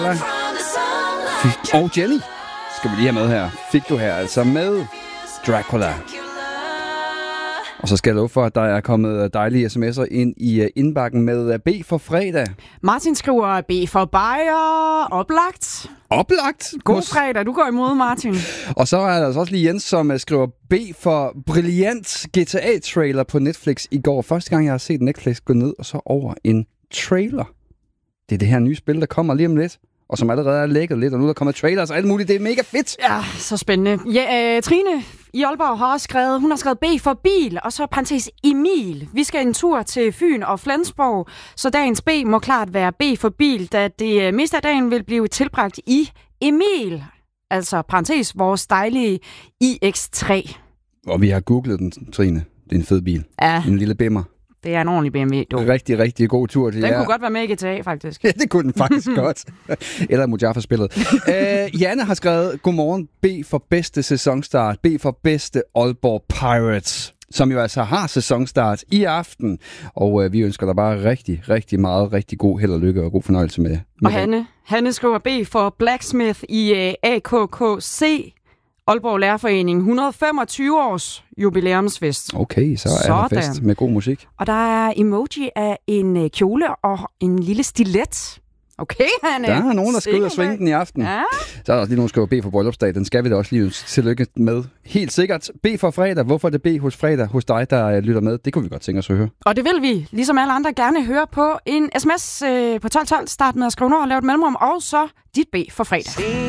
Og Jenny skal vi lige have med her. Fik du her altså med Dracula. Og så skal jeg love for, at der er kommet dejlige sms'er ind i indbakken med B for fredag. Martin skriver B for Bayer. Oplagt. Oplagt. God fredag. Du går imod, Martin. Og så er der altså også lige Jens, som skriver B for brilliant GTA-trailer på Netflix i går. Første gang, jeg har set Netflix gå ned og så over en trailer. Det er det her nye spil, der kommer lige om lidt. Og som allerede er lækket lidt, og nu der kommer trailers og alt muligt. Det er mega fedt. Ja, så spændende. Ja, Trine i Aalborg har også skrevet, hun har skrevet B for bil, og så parentes Emil. Vi skal en tur til Fyn og Flensborg, så dagens B må klart være B for bil, da det meste af dagen vil blive tilbragt i Emil. Altså parentes vores dejlige iX3. Og vi har googlet den, Trine. Det er en fed bil. Ja. En lille bimmer. Det er en ordentlig BMW, du. Rigtig, rigtig god tur til jer. Den kunne godt være med i GTA, faktisk. Ja, det kunne den faktisk godt. Eller Mujaffa-spillet. Janne har skrevet, godmorgen, B for bedste sæsonstart. B for bedste Aalborg Pirates, som jo altså har sæsonstart i aften. Og vi ønsker dig bare rigtig, rigtig meget, rigtig god held og lykke og god fornøjelse med og Hanne skriver B for Blacksmith i AKKC. Aalborg Lærerforening 125 års jubilæumsfest. Okay, så er der fest med god musik. Og der er emoji af en kjole og en lille stilet. Okay, Hanne. Der er nogen, der skal ud og svinge den i aften. Ja. Så er der også lige nogen, der skriver B for bryllupsdag. Den skal vi da også lige tillykke med. Helt sikkert. B for fredag. Hvorfor er det B hos fredag hos dig, der lytter med? Det kunne vi godt tænke os at høre. Og det vil vi, ligesom alle andre, gerne høre på en sms på 1212. Start med at skrive noget og lave et mellemrum. Og så dit B for fredag.